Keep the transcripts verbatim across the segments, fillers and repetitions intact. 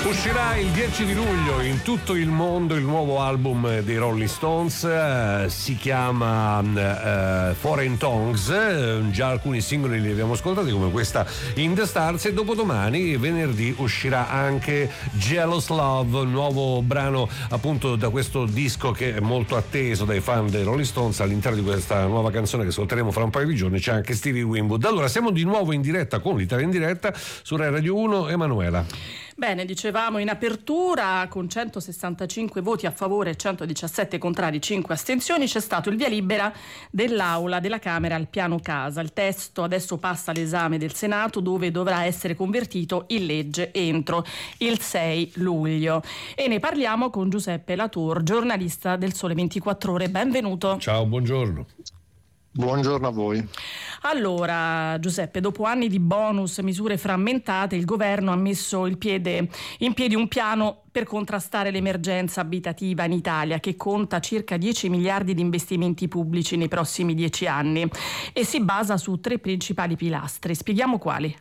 Uscirà il dieci di luglio in tutto il mondo il nuovo album dei Rolling Stones, eh, si chiama eh, Foreign Tongues, eh, già alcuni singoli li abbiamo ascoltati come questa In the Stars, e dopodomani, venerdì, uscirà anche Jealous Love, nuovo brano appunto da questo disco che è molto atteso dai fan dei Rolling Stones. All'interno di questa nuova canzone che ascolteremo fra un paio di giorni c'è anche Stevie Winwood. Allora siamo di nuovo in diretta con l'Italia in diretta su Rai Radio uno. Emanuela. Bene, dicevamo in apertura, con centosessantacinque voti a favore e centodiciassette contrari, cinque astensioni, c'è stato il via libera dell'Aula della Camera al piano casa. Il testo adesso passa all'esame del Senato, dove dovrà essere convertito in legge entro il sei luglio. E ne parliamo con Giuseppe Latour, giornalista del Sole ventiquattro Ore. Benvenuto. Ciao, buongiorno. Buongiorno a voi. Allora, Giuseppe, dopo anni di bonus, misure frammentate, il governo ha messo il piede, in piedi un piano per contrastare l'emergenza abitativa in Italia, che conta circa dieci miliardi di investimenti pubblici nei prossimi dieci anni e si basa su tre principali pilastri. Spieghiamo quali.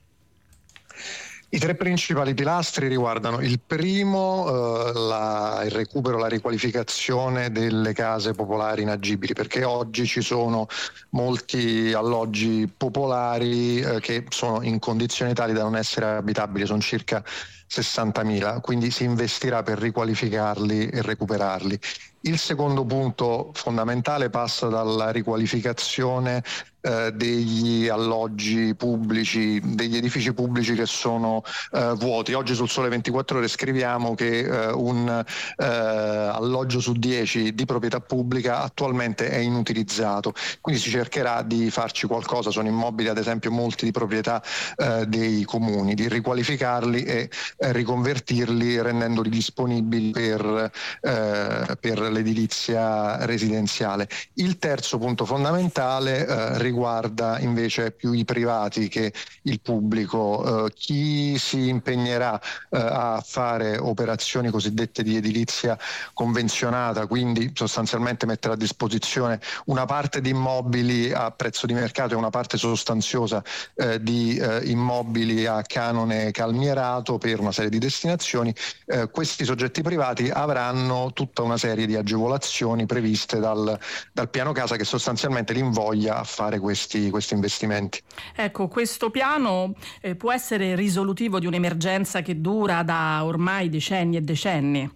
I tre principali pilastri riguardano il primo, eh, la, il recupero, la riqualificazione delle case popolari inagibili, perché oggi ci sono molti alloggi popolari eh, che sono in condizioni tali da non essere abitabili, sono circa sessantamila, quindi si investirà per riqualificarli e recuperarli. Il secondo punto fondamentale passa dalla riqualificazione eh, degli alloggi pubblici, degli edifici pubblici che sono eh, vuoti. Oggi sul Sole ventiquattro Ore scriviamo che eh, un eh, alloggio su dieci di proprietà pubblica attualmente è inutilizzato, quindi si cercherà di farci qualcosa. Sono immobili, ad esempio, molti di proprietà eh, dei comuni, di riqualificarli e eh, riconvertirli rendendoli disponibili per, eh, per l'edilizia residenziale. Il terzo punto fondamentale eh, riguarda invece più i privati che il pubblico. Eh, chi si impegnerà eh, a fare operazioni cosiddette di edilizia convenzionata, quindi sostanzialmente mettere a disposizione una parte di immobili a prezzo di mercato e una parte sostanziosa eh, di eh, immobili a canone calmierato per una serie di destinazioni, eh, questi soggetti privati avranno tutta una serie di agevolazioni previste dal, dal piano casa, che sostanzialmente li invoglia a fare questi, questi investimenti. Ecco, questo piano eh, può essere risolutivo di un'emergenza che dura da ormai decenni e decenni.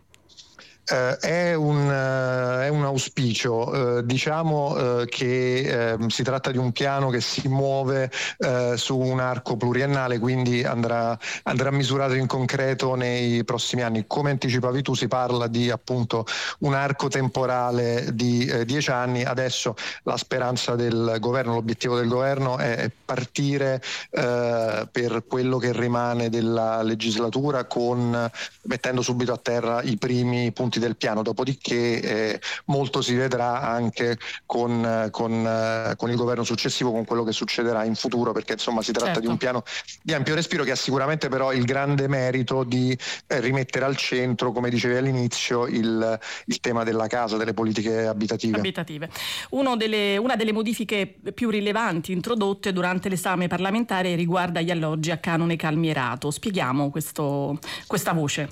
Uh, è, un, uh, è un auspicio, uh, diciamo uh, che uh, si tratta di un piano che si muove uh, su un arco pluriennale, quindi andrà, andrà misurato in concreto nei prossimi anni. Come anticipavi tu, si parla di appunto un arco temporale di uh, dieci anni. Adesso la speranza del governo, l'obiettivo del governo è partire uh, per quello che rimane della legislatura, con mettendo subito a terra i primi punti del piano, dopodiché eh, molto si vedrà anche con, con, eh, con il governo successivo, con quello che succederà in futuro, perché insomma si tratta certo. di un piano di ampio respiro che ha sicuramente però il grande merito di eh, rimettere al centro, come dicevi all'inizio, il, il tema della casa, delle politiche abitative. abitative. Uno delle, una delle modifiche più rilevanti introdotte durante l'esame parlamentare riguarda gli alloggi a canone calmierato. Spieghiamo questo, questa voce.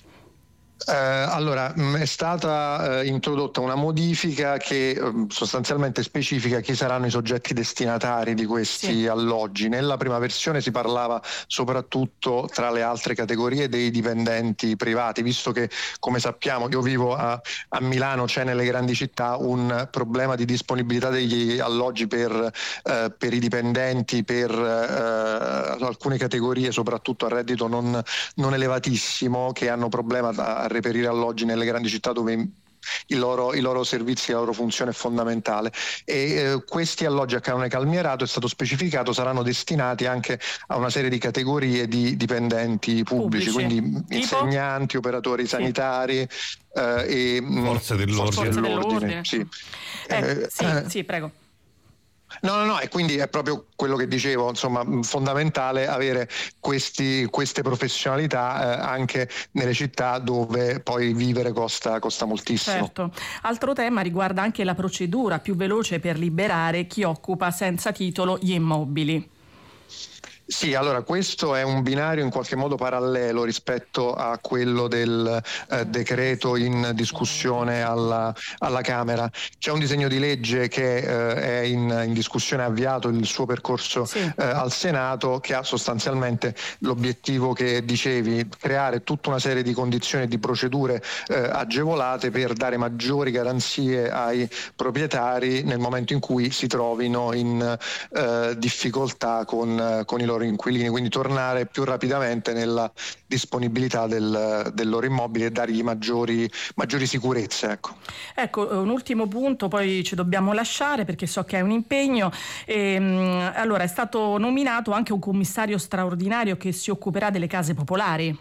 Eh, allora, mh, è stata eh, introdotta una modifica che eh, sostanzialmente specifica chi saranno i soggetti destinatari di questi sì. alloggi. Nella prima versione si parlava soprattutto, tra le altre categorie, dei dipendenti privati, visto che, come sappiamo, io vivo a, a Milano, c'è nelle grandi città un problema di disponibilità degli alloggi per, eh, per i dipendenti, per eh, alcune categorie, soprattutto a reddito non, non elevatissimo, che hanno problema a a reperire alloggi nelle grandi città dove i loro, i loro servizi, la loro funzione è fondamentale, e eh, questi alloggi a canone calmierato, è stato specificato, saranno destinati anche a una serie di categorie di dipendenti pubblici, pubblici. quindi tipo? insegnanti, operatori sanitari sì. eh, e forze dell'ordine, forze dell'ordine. Sì. Eh, eh, sì, eh, sì, prego. No, no, no, e quindi è proprio quello che dicevo, insomma, fondamentale avere questi, queste professionalità eh, anche nelle città dove poi vivere costa, costa moltissimo. Certo. Altro tema riguarda anche la procedura più veloce per liberare chi occupa senza titolo gli immobili. Sì, allora questo è un binario in qualche modo parallelo rispetto a quello del eh, decreto in discussione alla, alla Camera. C'è un disegno di legge che eh, è in, in discussione, ha avviato il suo percorso sì. eh, al Senato, che ha sostanzialmente l'obiettivo che dicevi, creare tutta una serie di condizioni e di procedure eh, agevolate per dare maggiori garanzie ai proprietari nel momento in cui si trovino in eh, difficoltà con, con i loro inquilini, quindi tornare più rapidamente nella disponibilità del, del loro immobile e dargli maggiori, maggiori sicurezze. Ecco. ecco, un ultimo punto, poi ci dobbiamo lasciare perché so che è un impegno. E, allora, è stato nominato anche un commissario straordinario che si occuperà delle case popolari.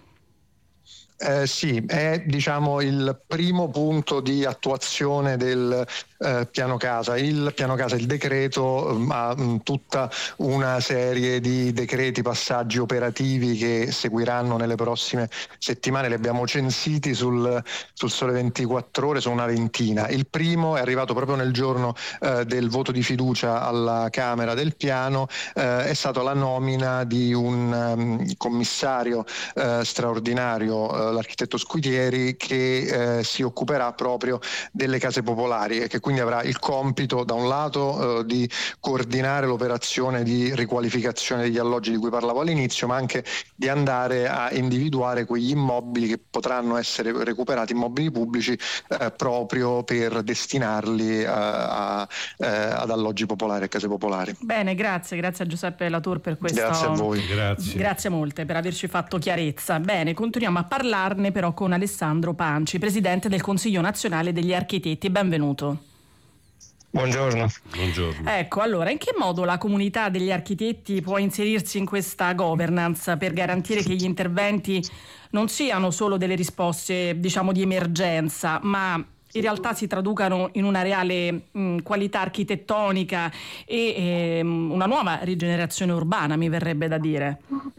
Eh, sì, è diciamo il primo punto di attuazione del eh, piano casa. Il piano casa, il decreto um, ha um, tutta una serie di decreti, passaggi operativi che seguiranno nelle prossime settimane. Li abbiamo censiti sul, sul Sole ventiquattro Ore, sono una ventina. Il primo è arrivato proprio nel giorno eh, del voto di fiducia alla Camera del piano, eh, è stata la nomina di un um, commissario eh, straordinario, l'architetto Squitieri, che eh, si occuperà proprio delle case popolari e che quindi avrà il compito da un lato eh, di coordinare l'operazione di riqualificazione degli alloggi di cui parlavo all'inizio, ma anche di andare a individuare quegli immobili che potranno essere recuperati, immobili pubblici, eh, proprio per destinarli eh, a, eh, ad alloggi popolari e case popolari. Bene, grazie, grazie a Giuseppe Latour per questo. Grazie a voi. Grazie. Grazie molte per averci fatto chiarezza. Bene, continuiamo a parlarne però con Alessandro Panci, presidente del Consiglio Nazionale degli Architetti. Benvenuto. Buongiorno. Buongiorno. Ecco, allora, in che modo la comunità degli architetti può inserirsi in questa governance per garantire che gli interventi non siano solo delle risposte, diciamo, di emergenza, ma in realtà si traducano in una reale mh, qualità architettonica e ehm, una nuova rigenerazione urbana, mi verrebbe da dire?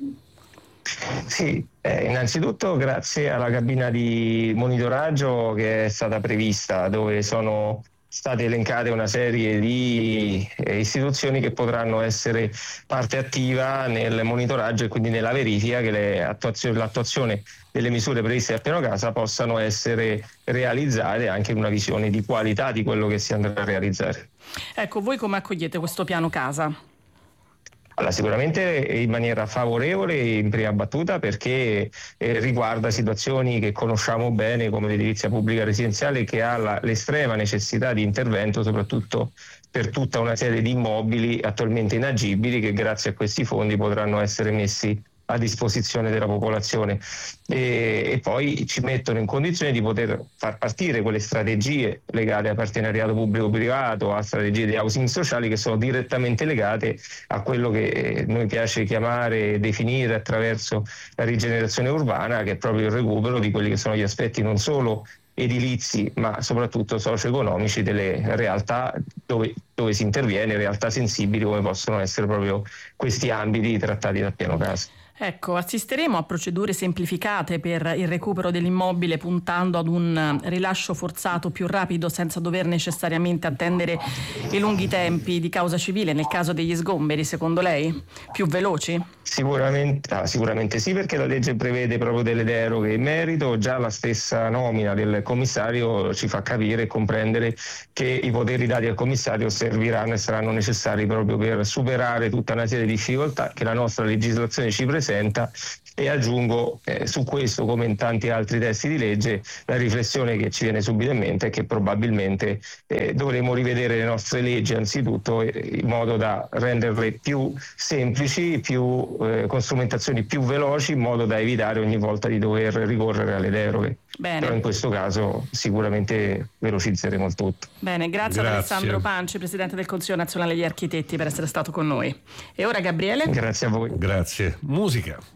Sì, eh, innanzitutto grazie alla cabina di monitoraggio che è stata prevista, dove sono state elencate una serie di eh, istituzioni che potranno essere parte attiva nel monitoraggio e quindi nella verifica che le attuazioni, l'attuazione delle misure previste dal piano casa possano essere realizzate anche in una visione di qualità di quello che si andrà a realizzare. Ecco, voi come accogliete questo piano casa? Allora, sicuramente in maniera favorevole in prima battuta, perché eh, riguarda situazioni che conosciamo bene come l'edilizia pubblica residenziale, che ha la, l'estrema necessità di intervento soprattutto per tutta una serie di immobili attualmente inagibili che grazie a questi fondi potranno essere messi a disposizione della popolazione e, e poi ci mettono in condizione di poter far partire quelle strategie legate al partenariato pubblico-privato, a strategie di housing sociali che sono direttamente legate a quello che noi piace chiamare e definire attraverso la rigenerazione urbana, che è proprio il recupero di quelli che sono gli aspetti non solo edilizi ma soprattutto socio-economici delle realtà dove, dove si interviene, realtà sensibili come possono essere proprio questi ambiti trattati dal piano casa. Ecco, assisteremo a procedure semplificate per il recupero dell'immobile puntando ad un rilascio forzato più rapido senza dover necessariamente attendere i lunghi tempi di causa civile nel caso degli sgomberi, secondo lei? Più veloci? Sicuramente, ah, sicuramente sì, perché la legge prevede proprio delle deroghe in merito. Già la stessa nomina del commissario ci fa capire e comprendere che i poteri dati al commissario serviranno e saranno necessari proprio per superare tutta una serie di difficoltà che la nostra legislazione ci presenta. E aggiungo eh, su questo, come in tanti altri testi di legge, la riflessione che ci viene subito in mente è che probabilmente eh, dovremo rivedere le nostre leggi anzitutto eh, in modo da renderle più semplici, più, eh, con strumentazioni più veloci, in modo da evitare ogni volta di dover ricorrere alle deroghe. Bene. Però in questo caso sicuramente velocizzeremo il tutto. Bene, grazie, Grazie. ad Alessandro Panci, presidente del Consiglio Nazionale degli Architetti, per essere stato con noi. E ora Gabriele? Grazie a voi. Grazie. Musica.